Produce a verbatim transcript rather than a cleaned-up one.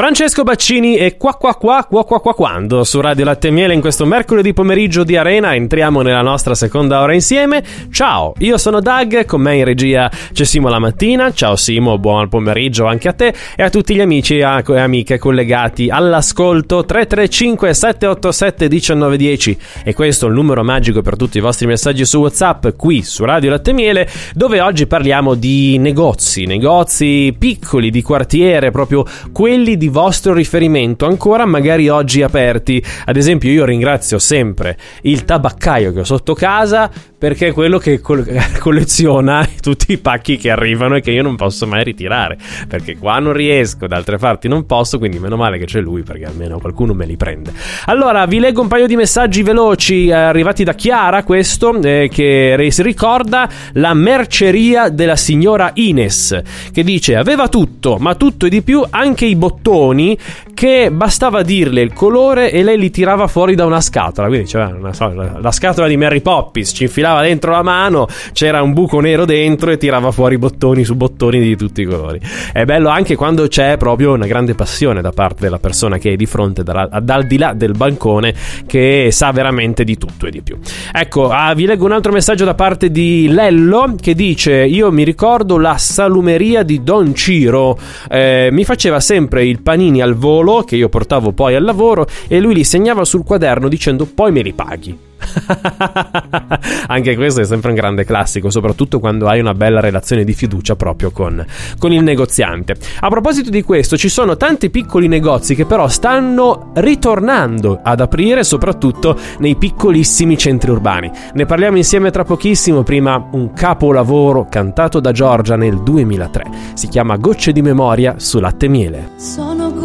Francesco Baccini e qua qua qua qua qua qua quando su Radio Latte e Miele in questo mercoledì pomeriggio di Arena. Entriamo nella nostra seconda ora insieme. Ciao, io sono Doug, con me in regia c'è Simo la mattina. Ciao Simo, buon pomeriggio anche a te e a tutti gli amici e amiche collegati all'ascolto. Tre tre cinque sette otto sette uno nove uno zero e questo è il numero magico per tutti i vostri messaggi su WhatsApp qui su Radio Latte e Miele, dove oggi parliamo di negozi, negozi piccoli di quartiere, proprio quelli di vostro riferimento, ancora magari oggi aperti. Ad esempio io ringrazio sempre il tabaccaio che ho sotto casa, perché è quello che colleziona tutti i pacchi che arrivano e che io non posso mai ritirare, perché qua non riesco, da altre parti non posso, quindi meno male che c'è lui, perché almeno qualcuno me li prende. Allora vi leggo un paio di messaggi veloci eh, arrivati da Chiara, questo eh, che si ricorda la merceria della signora Ines, che dice: aveva tutto, ma tutto e di più, anche i bottoni, che bastava dirle il colore e lei li tirava fuori da una scatola. Quindi c'era una, so, la, la scatola di Mary Poppins, ci infilava dentro la mano, c'era un buco nero dentro e tirava fuori bottoni su bottoni di tutti i colori. È bello anche quando c'è proprio una grande passione da parte della persona che è di fronte, dal, dal di là del bancone, che sa veramente di tutto e di più. Ecco, ah, vi leggo un altro messaggio da parte di Lello, che dice: io mi ricordo la salumeria di Don Ciro, eh, mi faceva sempre il panini al volo che io portavo poi al lavoro e lui li segnava sul quaderno dicendo poi me li paghi. Anche questo è sempre un grande classico, soprattutto quando hai una bella relazione di fiducia proprio con, con il negoziante. A proposito di questo, ci sono tanti piccoli negozi che però stanno ritornando ad aprire, soprattutto nei piccolissimi centri urbani. Ne parliamo insieme tra pochissimo. Prima un capolavoro cantato da Giorgia nel duemilatré, si chiama Gocce di memoria su Latte e Miele. Sono